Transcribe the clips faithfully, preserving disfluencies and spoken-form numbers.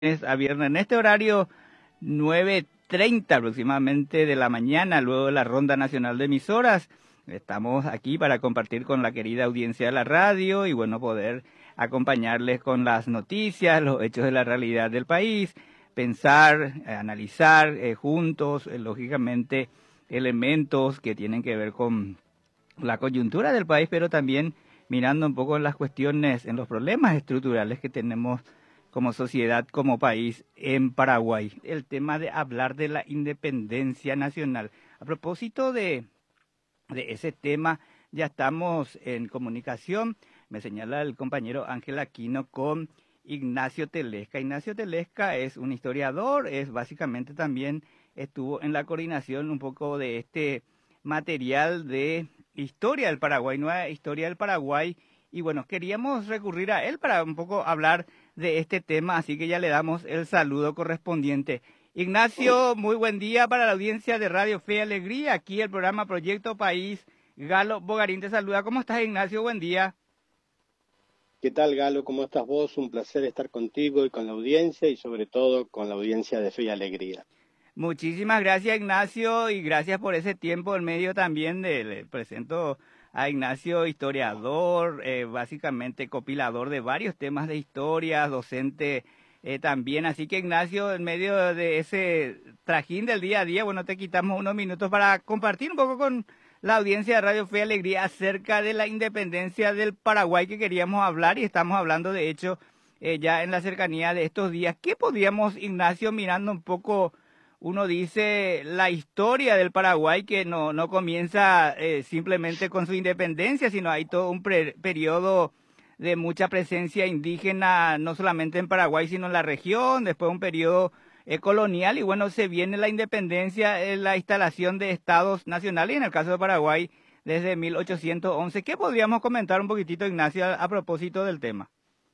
a viernes en este horario nueve treinta aproximadamente de la mañana, luego de la ronda nacional de emisoras. Estamos aquí para compartir con la querida audiencia de la radio y bueno, poder acompañarles con las noticias, los hechos de la realidad del país, pensar, eh, analizar eh, juntos, eh, lógicamente, elementos que tienen que ver con la coyuntura del país, pero también mirando un poco en las cuestiones, en los problemas estructurales que tenemos como sociedad, como país en Paraguay. El tema de hablar de la independencia nacional. A propósito de, de ese tema, ya estamos en comunicación, me señala el compañero Ángel Aquino con Ignacio Telesca. Ignacio Telesca es un historiador, es básicamente también estuvo en la coordinación un poco de este material de historia del Paraguay, nueva historia del Paraguay, y bueno, queríamos recurrir a él para un poco hablar de este tema, así que ya le damos el saludo correspondiente. Ignacio, muy buen día para la audiencia de Radio Fe y Alegría, aquí el programa Proyecto País. Galo Bogarín te saluda. ¿Cómo estás, Ignacio? Buen día. ¿Qué tal, Galo? ¿Cómo estás vos? Un placer estar contigo y con la audiencia y sobre todo con la audiencia de Fe y Alegría. Muchísimas gracias, Ignacio, y gracias por ese tiempo en medio también de, le presento a Ignacio, historiador, eh, básicamente compilador de varios temas de historia, docente eh, también. Así que, Ignacio, en medio de ese trajín del día a día, bueno, te quitamos unos minutos para compartir un poco con la audiencia de Radio Fe y Alegría acerca de la independencia del Paraguay que queríamos hablar, y estamos hablando, de hecho, eh, ya en la cercanía de estos días. ¿Qué podríamos, Ignacio, mirando un poco? Uno dice la historia del Paraguay, que no, no comienza eh, simplemente con su independencia, sino hay todo un pre periodo de mucha presencia indígena, no solamente en Paraguay, sino en la región, después un periodo eh, colonial, y bueno, se viene la independencia, eh, la instalación de estados nacionales, y en el caso de Paraguay, desde mil ochocientos once. ¿Qué podríamos comentar un poquitito, Ignacio, a, a propósito del tema?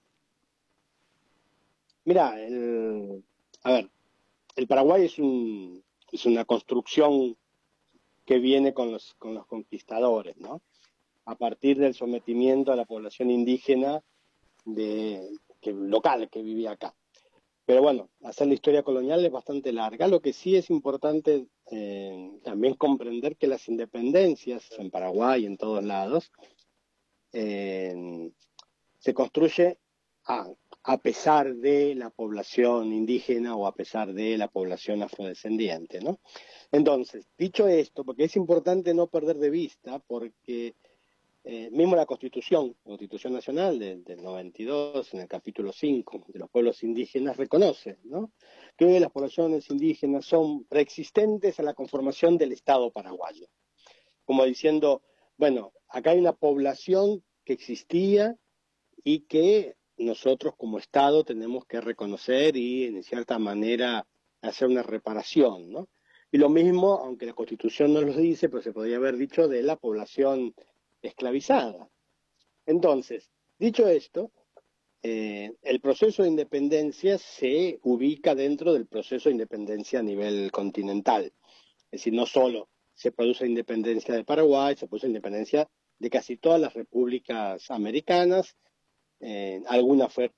Mira, el... a ver, el Paraguay es, un, es una construcción que viene con los, con los conquistadores, ¿no? A partir del sometimiento a la población indígena de, que, local que vivía acá. Pero bueno, hacer la historia colonial es bastante larga. Lo que sí es importante eh, también comprender que las independencias en Paraguay y en todos lados eh, se construye a, a pesar de la población indígena o a pesar de la población afrodescendiente, ¿no? Entonces, dicho esto, porque es importante no perder de vista, porque eh, mismo la Constitución, la Constitución Nacional de, del noventa y dos, en el capítulo cinco de los pueblos indígenas, reconoce, ¿no?, que las poblaciones indígenas son preexistentes a la conformación del Estado paraguayo. Como diciendo, bueno, acá hay una población que existía y que nosotros como Estado tenemos que reconocer y en cierta manera hacer una reparación, ¿no? Y lo mismo, aunque la Constitución no lo dice, pero se podría haber dicho de la población esclavizada. Entonces, dicho esto, eh, el proceso de independencia se ubica dentro del proceso de independencia a nivel continental. Es decir, no solo se produce independencia de Paraguay, se produce independencia de casi todas las repúblicas americanas. Eh, algunas fueron,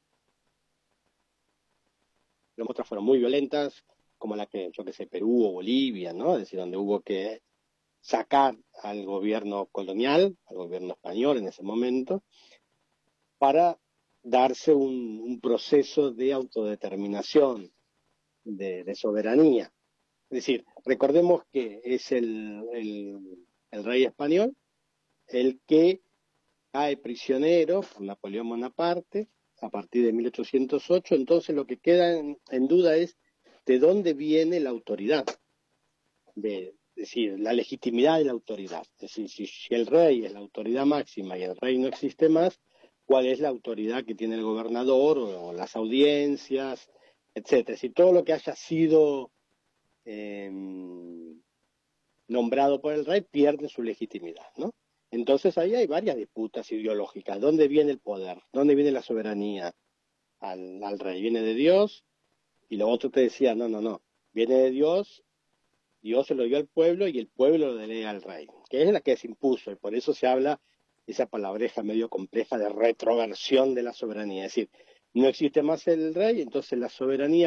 otras fueron muy violentas, como la que, yo que sé, Perú o Bolivia, ¿no? Es decir, donde hubo que sacar al gobierno colonial, al gobierno español en ese momento, para darse un, un proceso de autodeterminación, de, de soberanía. Es decir, recordemos que es el, el, el rey español el que cae prisionero por Napoleón Bonaparte a partir de mil ochocientos ocho, entonces lo que queda en, en duda es de dónde viene la autoridad, de, es decir, la legitimidad de la autoridad. Es decir, si, si el rey es la autoridad máxima y el rey no existe más, ¿cuál es la autoridad que tiene el gobernador o, o las audiencias, etcétera? Si todo lo que haya sido eh, nombrado por el rey pierde su legitimidad, ¿no? Entonces ahí hay varias disputas ideológicas. ¿Dónde viene el poder? ¿Dónde viene la soberanía al, al rey? ¿Viene de Dios? Y lo otro te decía, no, no, no. Viene de Dios, Dios se lo dio al pueblo y el pueblo lo delega al rey, que es la que se impuso. Y por eso se habla esa palabreja medio compleja de retroversión de la soberanía. Es decir, no existe más el rey, entonces la soberanía